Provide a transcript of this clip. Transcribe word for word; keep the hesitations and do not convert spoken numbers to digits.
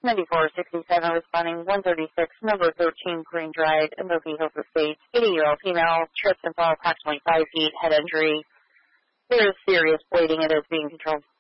ninety-four sixty-seven responding, one thirty-six, number thirteen, Green Drive, Inoki Hills Estates, eighty-year-old female, trips and fall approximately five feet, head injury. There is serious bleeding. It is being controlled